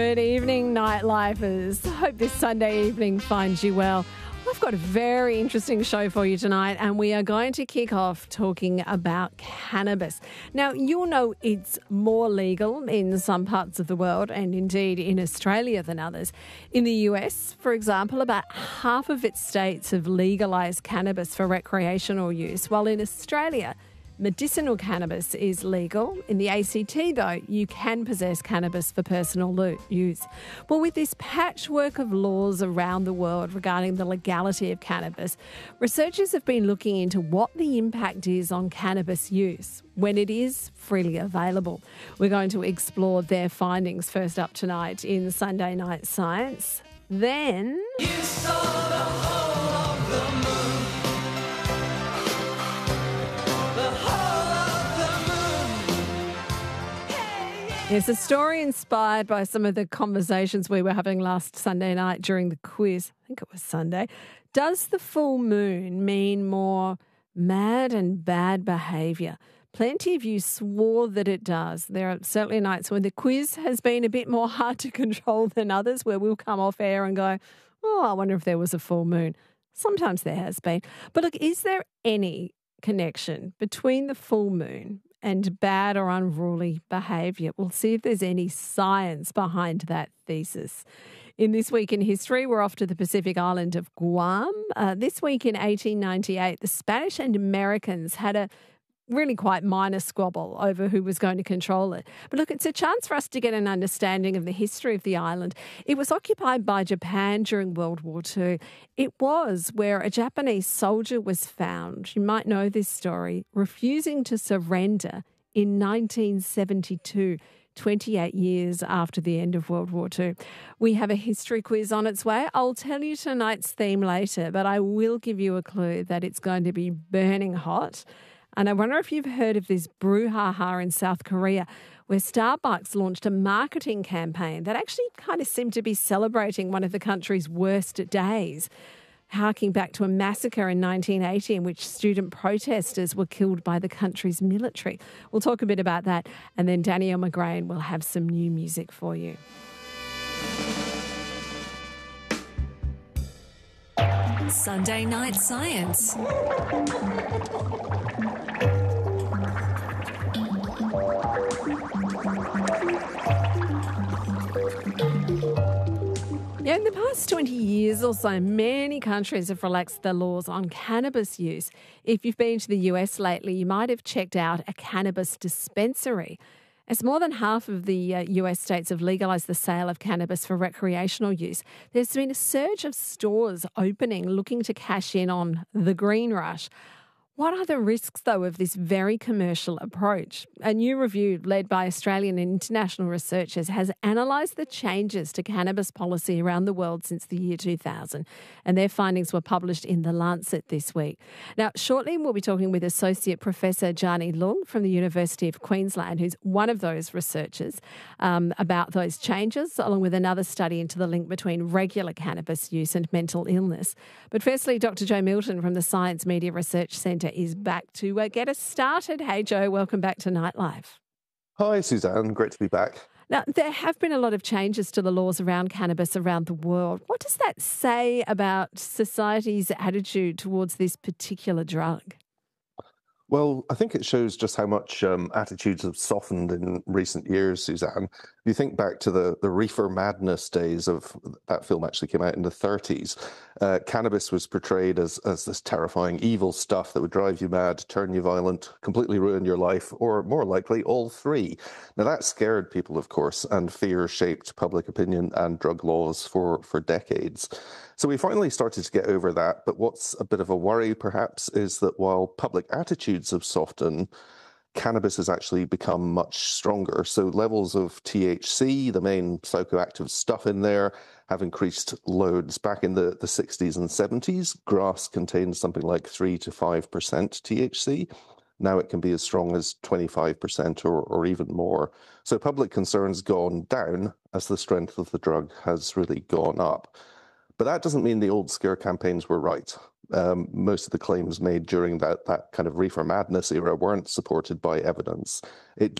Good evening, nightlifers. Hope this Sunday evening finds you well. We've got a very interesting show for you tonight, and we are going to kick off talking about cannabis. Now, you'll know it's more legal in some parts of the world, and indeed in Australia than others. In the US, for example, about half of its states have legalised cannabis for recreational use, while in Australia, medicinal cannabis is legal. In the ACT, though, you can possess cannabis for personal use. Well, with this patchwork of laws around the world regarding the legality of cannabis, researchers have been looking into what the impact is on cannabis use when it is freely available. We're going to explore their findings first up tonight in Sunday Night Science. Then... You saw the whole of the moon. It's a story inspired by some of the conversations we were having last Sunday night during the quiz. I think it was Sunday. Does the full moon mean more mad and bad behaviour? Plenty of you swore that it does. There are certainly nights when the quiz has been a bit more hard to control than others, where we'll come off air and go, oh, I wonder if there was a full moon. Sometimes there has been. But look, is there any connection between the full moon and bad or unruly behaviour? We'll see if there's any science behind that thesis. In This Week in History, we're off to the Pacific island of Guam. This week in 1898, the Spanish and Americans had a really quite minor squabble over who was going to control it. But look, it's a chance for us to get an understanding of the history of the island. It was occupied by Japan during World War II. It was where a Japanese soldier was found, you might know this story, refusing to surrender in 1972. 28 years after the end of World War II. We have a history quiz on its way. I'll tell you tonight's theme later, but I will give you a clue that it's going to be burning hot. And I wonder if you've heard of this brouhaha in South Korea, where Starbucks launched a marketing campaign that actually kind of seemed to be celebrating one of the country's worst days, harking back to a massacre in 1980 in which student protesters were killed by the country's military. We'll talk a bit about that, and then Danielle McGrain will have some new music for you. Sunday Night Science. Yeah, in the past 20 years or so, many countries have relaxed their laws on cannabis use. If you've been to the US lately, you might have checked out a cannabis dispensary. As more than half of the US states have legalised the sale of cannabis for recreational use, there's been a surge of stores opening looking to cash in on the green rush. What are the risks, though, of this very commercial approach? A new review led by Australian and international researchers has analysed the changes to cannabis policy around the world since the year 2000, and their findings were published in The Lancet this week. Now, shortly we'll be talking with Associate Professor Jani Lung from the University of Queensland, who's one of those researchers, about those changes, along with another study into the link between regular cannabis use and mental illness. But firstly, Dr. Joe Milton from the Science Media Research Centre is back to get us started. Hey, Joe, welcome back to Nightlife. Hi, Suzanne. Great to be back. Now, there have been a lot of changes to the laws around cannabis around the world. What does that say about society's attitude towards this particular drug? Well, I think it shows just how much attitudes have softened in recent years, Suzanne. If you think back to the reefer madness days of that film, actually came out in the 30s, cannabis was portrayed as this terrifying evil stuff that would drive you mad, turn you violent, completely ruin your life, or more likely, all three. Now, that scared people, of course, and fear shaped public opinion and drug laws for decades. So we finally started to get over that, but what's a bit of a worry, perhaps, is that while public attitudes have softened, cannabis has actually become much stronger. So levels of THC, the main psychoactive stuff in there, have increased loads. Back in the 60s and 70s, grass contained something like 3 to 5% THC. Now it can be as strong as 25% or even more. So public concern's gone down as the strength of the drug has really gone up. But that doesn't mean the old scare campaigns were right. Most of the claims made during that kind of reefer madness era weren't supported by evidence. It